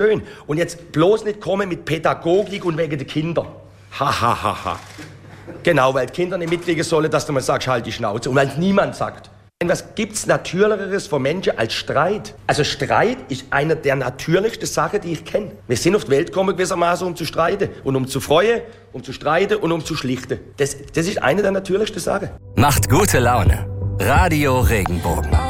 schön. Und jetzt bloß nicht kommen mit Pädagogik und wegen der Kinder. Ha. Genau, weil die Kinder nicht mitkriegen sollen, dass du mal sagst, halt die Schnauze. Und weil es niemand sagt. Was gibt's Natürlicheres für Menschen als Streit? Also Streit ist eine der natürlichsten Sachen, die ich kenne. Wir sind auf die Welt gekommen gewissermaßen, um zu streiten. Und um zu freuen, um zu streiten und um zu schlichten. Das ist eine der natürlichsten Sachen. Macht gute Laune. Radio Regenbogen.